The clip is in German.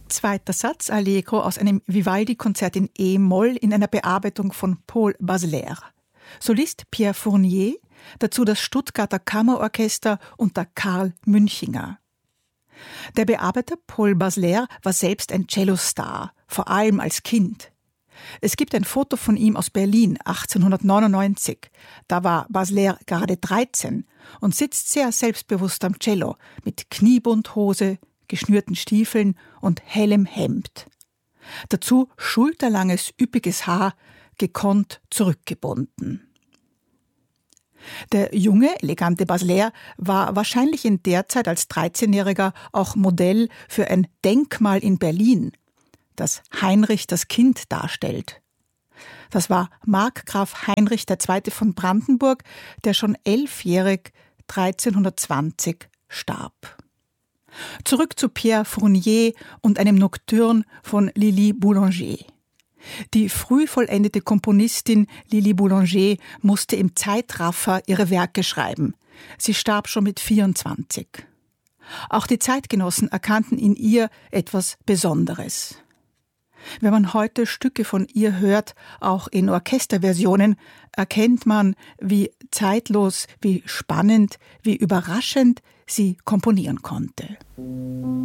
Zweiter Satz Allegro aus einem Vivaldi-Konzert in E-Moll in einer Bearbeitung von Paul Basler. Solist Pierre Fournier, dazu das Stuttgarter Kammerorchester unter Karl Münchinger. Der Bearbeiter Paul Basler war selbst ein Cellostar, vor allem als Kind. Es gibt ein Foto von ihm aus Berlin 1899. Da war Basler gerade 13 und sitzt sehr selbstbewusst am Cello mit Kniebundhose, geschnürten Stiefeln und hellem Hemd. Dazu schulterlanges, üppiges Haar, gekonnt zurückgebunden. Der junge, elegante Basler war wahrscheinlich in der Zeit als 13-Jähriger auch Modell für ein Denkmal in Berlin, das Heinrich das Kind darstellt. Das war Markgraf Heinrich II. Von Brandenburg, der schon 11-jährig 1320 starb. Zurück zu Pierre Fournier und einem Nocturne von Lili Boulanger. Die früh vollendete Komponistin Lili Boulanger musste im Zeitraffer ihre Werke schreiben. Sie starb schon mit 24. Auch die Zeitgenossen erkannten in ihr etwas Besonderes. Wenn man heute Stücke von ihr hört, auch in Orchesterversionen, erkennt man, wie zeitlos, wie spannend, wie überraschend sie komponieren konnte.